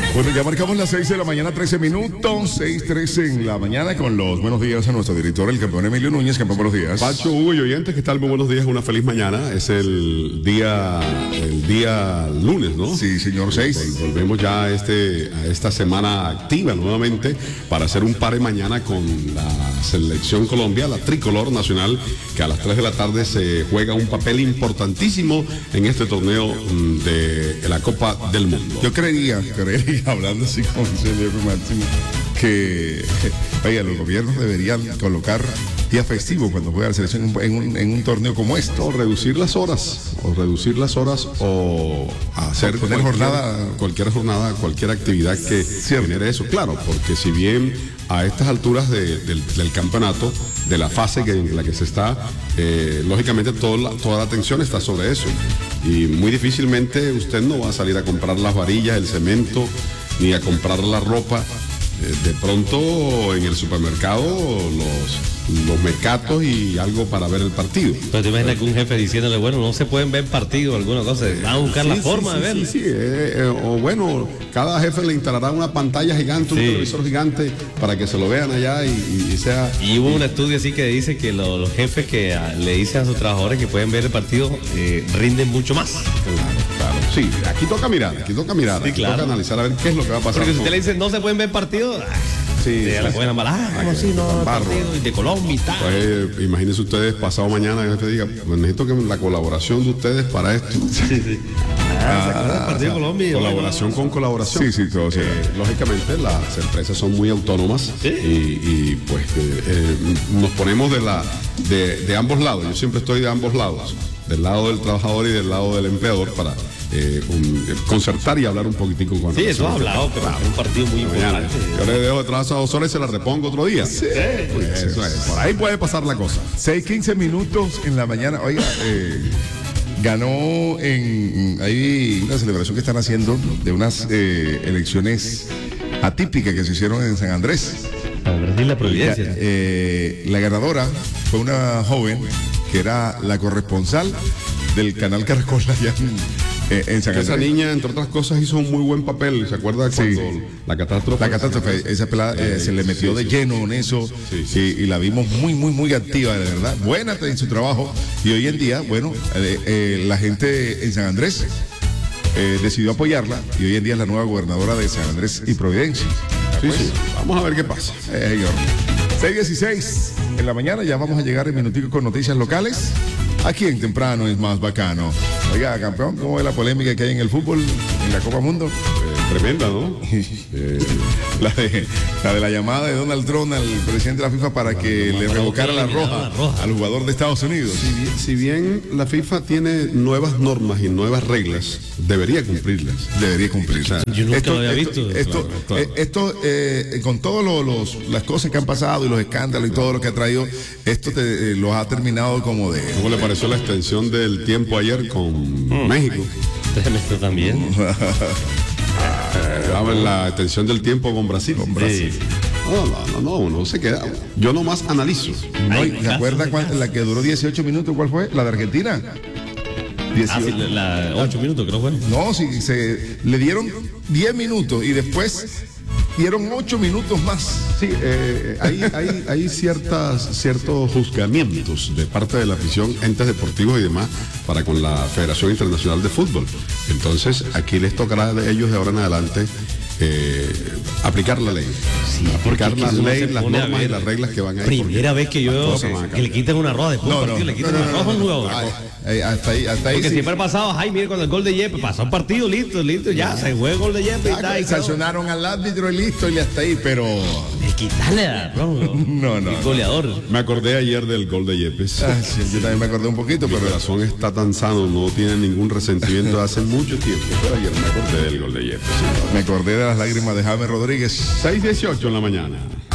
Bueno, ya marcamos las 6 de la mañana, 13 minutos, 6:13 en la mañana, con los buenos días a nuestro director, el campeón Emilio Núñez. Campeón, buenos días. Pacho, Hugo y oyentes, ¿qué tal? Muy buenos días, una feliz mañana. Es el día lunes, ¿no? Sí, señor, 6. Volvemos ya a esta semana activa nuevamente para hacer un pare mañana con la Selección Colombia, la tricolor nacional, que a las 3 de la tarde se juega un papel importantísimo en este torneo de la Copa del Mundo. Yo creería, hablando así con el señor Máximo, que oiga, los gobiernos deberían colocar día festivo cuando juega la selección en un torneo como este. O reducir las horas, o hacer cualquier jornada, cualquier actividad que genere eso. Claro, porque si bien a estas alturas del campeonato, de la fase en la que se está, lógicamente toda la atención está sobre eso. Y muy difícilmente usted no va a salir a comprar las varillas, el cemento, ni a comprar la ropa. De pronto en el supermercado los mercatos y algo para ver el partido. Pero te imaginas que un jefe diciéndole, bueno, no se pueden ver partidos, alguna cosa, van a buscar la forma de verlo. O bueno, cada jefe le instalará una pantalla gigante, un televisor gigante para que se lo vean allá y sea. Y hubo un estudio así que dice que los jefes que le dicen a sus trabajadores que pueden ver el partido rinden mucho más. Claro. Sí, aquí toca mirar, sí, aquí toca analizar a ver qué es lo que va a pasar. Porque si usted le dice no se pueden ver partidos, se la pueden amalar, como así, no, partido de Colombia y tal. Pues, imagínense ustedes, pasado mañana, el jefe diga, pues necesito que la colaboración de ustedes para esto. Sí. Partido de Colombia. Colaboración con colaboración. Sí, todo sí. Lógicamente las empresas son muy autónomas y pues nos ponemos de ambos lados. Yo siempre estoy de ambos lados, del lado del trabajador y del lado del empleador, para concertar y hablar un poquitico con eso ha hablado, pero es un partido muy importante. Yo le dejo de trabajo a 2 horas y se la repongo otro día. Sí, eso es. Por ahí puede pasar la cosa. 6:15 minutos en la mañana. Oiga, ganó hay una celebración que están haciendo de unas elecciones atípicas que se hicieron en San Andrés. Para Brasil, la Providencia. La ganadora fue una joven que era la corresponsal del canal Caracol allá en San Andrés. Esa niña, entre otras cosas, hizo un muy buen papel. ¿Se acuerda cuando la catástrofe? Esa pelada se le metió de lleno en eso. Y la vimos muy activa, de verdad. Buena en su trabajo. Y hoy en día, bueno, la gente en San Andrés decidió apoyarla. Y hoy en día es la nueva gobernadora de San Andrés y Providencia. Sí. Vamos a ver qué pasa. 6:16 en la mañana. Ya vamos a llegar en minutico con noticias locales. Aquí en Temprano es más bacano. Oiga, campeón, ¿cómo es la polémica que hay en el fútbol, en la Copa Mundo? Tremenda, ¿no? La de la llamada de Donald Trump al presidente de la FIFA para que le revocara la roja al jugador de Estados Unidos. Si bien la FIFA tiene nuevas normas y nuevas reglas, debería cumplirlas. Yo nunca lo había visto. Esto con todas las cosas que han pasado y los escándalos y todo lo que ha traído, esto los ha terminado como de... ¿Cómo le pareció la extensión del tiempo ayer con México? Esto también. La extensión del tiempo con Brasil. No, uno se queda. Yo nomás analizo. ¿Se acuerda la que duró 18 minutos? ¿Cuál fue? La de Argentina. 8 minutos creo fue. No, le dieron 10 minutos y después dieron 8 minutos más. Sí, hay ciertos juzgamientos de parte de la afición, entes deportivos y demás, para con la Federación Internacional de Fútbol. Entonces, aquí les tocará a ellos de ahora en adelante aplicar la ley. Aplicar las leyes, las normas y las reglas que van a ir. Primera vez que yo que le quitan una roja después del partido, le quitan una roja a un jugador. Hasta ahí. Porque siempre ha pasado, mire, cuando el gol de Yepes pasó un partido, listo, ya se juega el gol de Yepes y está. Sancionaron al árbitro y listo, y hasta ahí, pero... quitarle a el goleador. Me acordé ayer del gol de Yepes. Yo también me acordé un poquito, pero el corazón está tan sano, no tiene ningún resentimiento de hace mucho tiempo. Pero ayer me acordé del gol de Yepes. Me acordé de las lágrimas de James Rodríguez. 6:18 en la mañana.